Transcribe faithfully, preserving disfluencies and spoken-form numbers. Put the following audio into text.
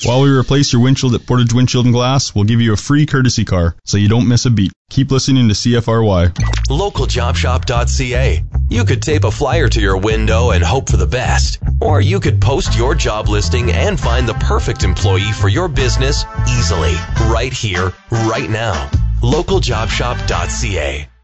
While we replace your windshield at Portage Windshield and Glass, we'll give you a free courtesy car, so you don't miss a beat. Keep listening to C F R Y. local job shop dot c a. You could tape a flyer to your window and hope for the best. Or you could post your job listing and find the perfect employee for your business easily, right here, right now. local job shop dot c a.